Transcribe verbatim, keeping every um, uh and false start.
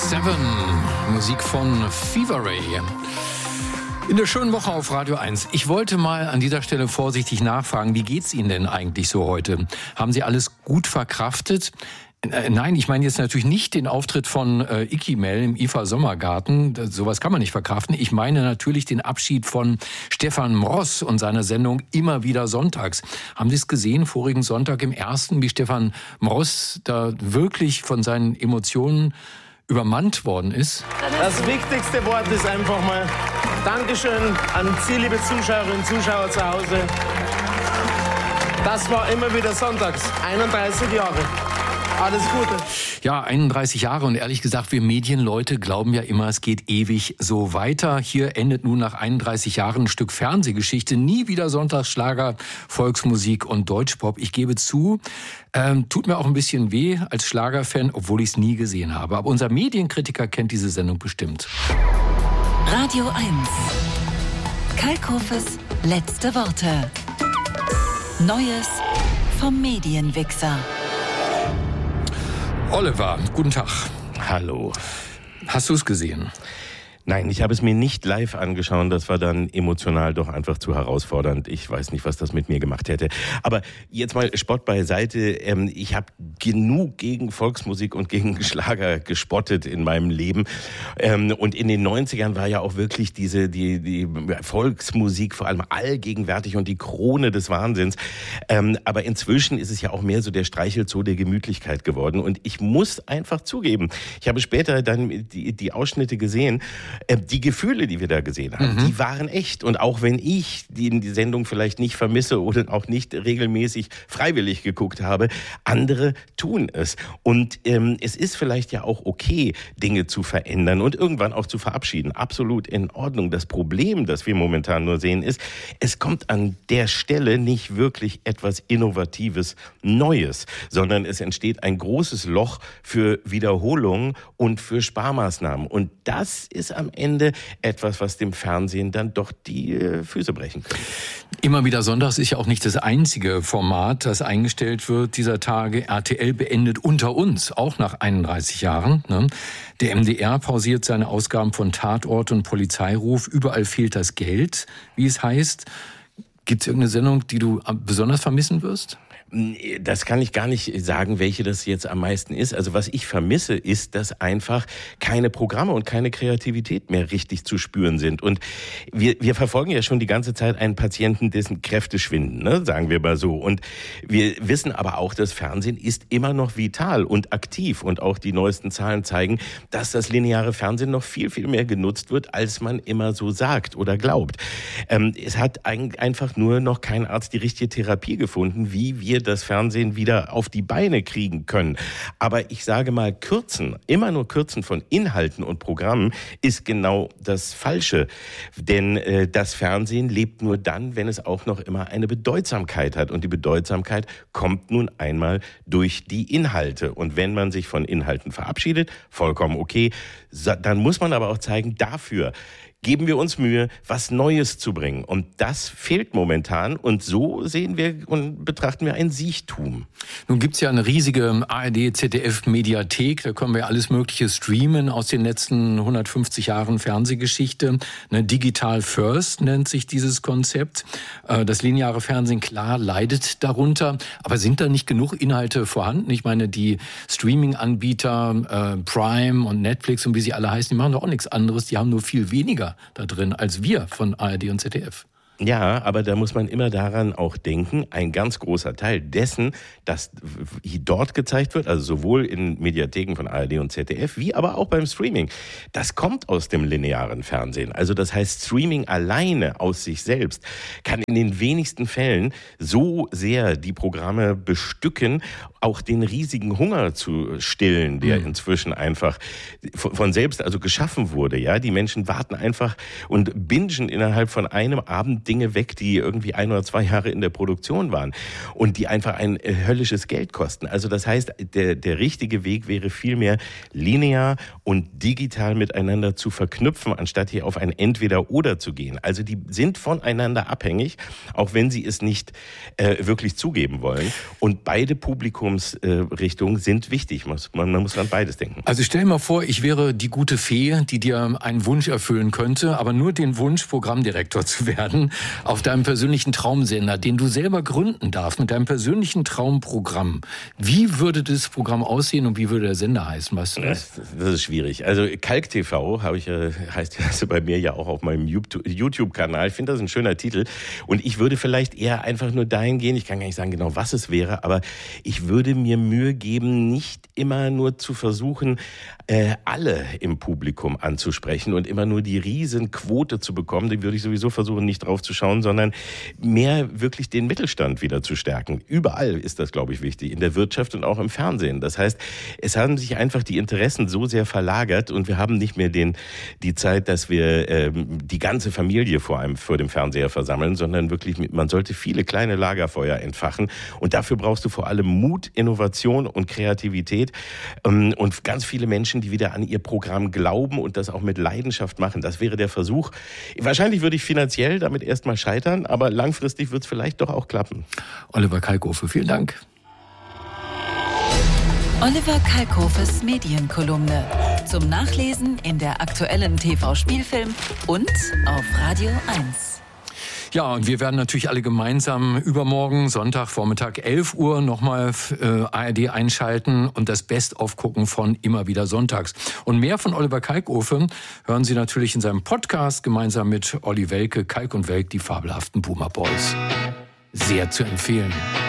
Seven, Musik von Fever Ray. In der schönen Woche auf Radio eins. Ich wollte mal an dieser Stelle vorsichtig nachfragen, wie geht's Ihnen denn eigentlich so heute? Haben Sie alles gut verkraftet? Äh, nein, ich meine jetzt natürlich nicht den Auftritt von äh, Ikimel im I F A Sommergarten. Das, sowas kann man nicht verkraften. Ich meine natürlich den Abschied von Stefan Mross und seiner Sendung Immer wieder sonntags. Haben Sie es gesehen, vorigen Sonntag im Ersten, wie Stefan Mross da wirklich von seinen Emotionen übermannt worden ist? Das wichtigste Wort ist einfach mal Dankeschön an Sie, liebe Zuschauerinnen und Zuschauer zu Hause. Das war Immer wieder sonntags, einunddreißig Jahre. Alles Gute. Ja, einunddreißig Jahre und ehrlich gesagt, wir Medienleute glauben ja immer, es geht ewig so weiter. Hier endet nun nach einunddreißig Jahren ein Stück Fernsehgeschichte. Nie wieder Sonntagsschlager, Volksmusik und Deutschpop. Ich gebe zu, ähm, tut mir auch ein bisschen weh als Schlagerfan, obwohl ich es nie gesehen habe. Aber unser Medienkritiker kennt diese Sendung bestimmt. Radio eins. Kalkhofes letzte Worte. Neues vom Medienwichser. Oliver, guten Tag. Hallo. Hast du es gesehen? Nein, ich habe es mir nicht live angeschaut. Das war dann emotional doch einfach zu herausfordernd. Ich weiß nicht, was das mit mir gemacht hätte. Aber jetzt mal Spott beiseite. Ich habe genug gegen Volksmusik und gegen Schlager gespottet in meinem Leben. Und in den neunzigern war ja auch wirklich diese die die Volksmusik vor allem allgegenwärtig und die Krone des Wahnsinns. Aber inzwischen ist es ja auch mehr so der Streichelzoo der Gemütlichkeit geworden. Und ich muss einfach zugeben, ich habe später dann die, die Ausschnitte gesehen. Die Gefühle, die wir da gesehen haben, mhm. die waren echt. Und auch wenn ich die, die Sendung vielleicht nicht vermisse oder auch nicht regelmäßig freiwillig geguckt habe, andere tun es. Und ähm, es ist vielleicht ja auch okay, Dinge zu verändern und irgendwann auch zu verabschieden. Absolut in Ordnung. Das Problem, das wir momentan nur sehen, ist, es kommt an der Stelle nicht wirklich etwas Innovatives, Neues, sondern es entsteht ein großes Loch für Wiederholungen und für Sparmaßnahmen. Und das ist am Ende etwas, was dem Fernsehen dann doch die äh, Füße brechen könnte. Immer wieder sonntags ist ja auch nicht das einzige Format, das eingestellt wird dieser Tage. R T L beendet Unter uns, auch nach einunddreißig Jahren. Ne? Der M D R pausiert seine Ausgaben von Tatort und Polizeiruf. Überall fehlt das Geld, wie es heißt. Gibt es irgendeine Sendung, die du besonders vermissen wirst? Das kann ich gar nicht sagen, welche das jetzt am meisten ist. Also was ich vermisse, ist, dass einfach keine Programme und keine Kreativität mehr richtig zu spüren sind. Und wir, wir verfolgen ja schon die ganze Zeit einen Patienten, dessen Kräfte schwinden, ne? Sagen wir mal so. Und wir wissen aber auch, das Fernsehen ist immer noch vital und aktiv. Und auch die neuesten Zahlen zeigen, dass das lineare Fernsehen noch viel, viel mehr genutzt wird, als man immer so sagt oder glaubt. Ähm, es hat ein, einfach nur noch kein Arzt die richtige Therapie gefunden, wie wir das Fernsehen wieder auf die Beine kriegen können. Aber ich sage mal, kürzen, immer nur kürzen von Inhalten und Programmen ist genau das Falsche. Denn äh, das Fernsehen lebt nur dann, wenn es auch noch immer eine Bedeutsamkeit hat. Und die Bedeutsamkeit kommt nun einmal durch die Inhalte. Und wenn man sich von Inhalten verabschiedet, vollkommen okay, dann muss man aber auch zeigen, dafür geben wir uns Mühe, was Neues zu bringen. Und das fehlt momentan. Und so sehen wir und betrachten wir ein Siechtum. Nun gibt's ja eine riesige A R D Z D F-Mediathek. Da können wir alles Mögliche streamen aus den letzten hundertfünfzig Jahren Fernsehgeschichte. Ne, Digital First nennt sich dieses Konzept. Das lineare Fernsehen, klar, leidet darunter. Aber sind da nicht genug Inhalte vorhanden? Ich meine, die Streaming-Anbieter, äh, Prime und Netflix und wie sie alle heißen, die machen doch auch nichts anderes. Die haben nur viel weniger da drin als wir von A R D und Z D F. Ja, aber da muss man immer daran auch denken, ein ganz großer Teil dessen, das dort gezeigt wird, also sowohl in Mediatheken von A R D und Z D F, wie aber auch beim Streaming, das kommt aus dem linearen Fernsehen. Also das heißt, Streaming alleine aus sich selbst kann in den wenigsten Fällen so sehr die Programme bestücken, auch den riesigen Hunger zu stillen, der mhm. inzwischen einfach von selbst also geschaffen wurde. Ja, die Menschen warten einfach und bingen innerhalb von einem Abend Dinge weg, die irgendwie ein oder zwei Jahre in der Produktion waren und die einfach ein äh, höllisches Geld kosten. Also das heißt, der, der richtige Weg wäre vielmehr linear und digital miteinander zu verknüpfen, anstatt hier auf ein Entweder-Oder zu gehen. Also die sind voneinander abhängig, auch wenn sie es nicht äh, wirklich zugeben wollen. Und beide Publikumsrichtungen äh, sind wichtig. Man, man muss an beides denken. Also stell dir mal vor, ich wäre die gute Fee, die dir einen Wunsch erfüllen könnte, aber nur den Wunsch, Programmdirektor zu werden, auf deinem persönlichen Traumsender, den du selber gründen darfst, mit deinem persönlichen Traumprogramm. Wie würde das Programm aussehen und wie würde der Sender heißen? Weißt du das? Das ist schwierig. Also Kalk T V habe ich, heißt das bei mir ja auch auf meinem YouTube-Kanal. Ich finde das ein schöner Titel. Und ich würde vielleicht eher einfach nur dahin gehen, ich kann gar nicht sagen genau, was es wäre, aber ich würde mir Mühe geben, nicht immer nur zu versuchen, äh, alle im Publikum anzusprechen und immer nur die Riesenquote zu bekommen. Die würde ich sowieso versuchen, nicht drauf zu schauen, sondern mehr wirklich den Mittelstand wieder zu stärken. Überall ist das, glaube ich, wichtig. In der Wirtschaft und auch im Fernsehen. Das heißt, es haben sich einfach die Interessen so sehr verlagert und wir haben nicht mehr den, die Zeit, dass wir ähm, die ganze Familie vor einem, vor dem Fernseher versammeln, sondern wirklich, man sollte viele kleine Lagerfeuer entfachen. Und dafür brauchst du vor allem Mut, Innovation und Kreativität ähm, und ganz viele Menschen, die wieder an ihr Programm glauben und das auch mit Leidenschaft machen. Das wäre der Versuch. Wahrscheinlich würde ich finanziell damit erstmal scheitern, aber langfristig wird es vielleicht doch auch klappen. Oliver Kalkofe, vielen Dank. Oliver Kalkofes Medienkolumne. Zum Nachlesen in der aktuellen T V-Spielfilm und auf Radio eins. Ja, und wir werden natürlich alle gemeinsam übermorgen, Sonntag, Vormittag, elf Uhr, nochmal äh, A R D einschalten und das Best-of gucken von Immer wieder sonntags. Und mehr von Oliver Kalkofe hören Sie natürlich in seinem Podcast gemeinsam mit Olli Welke, Kalk und Welk, die fabelhaften Boomer Boys. Sehr zu empfehlen.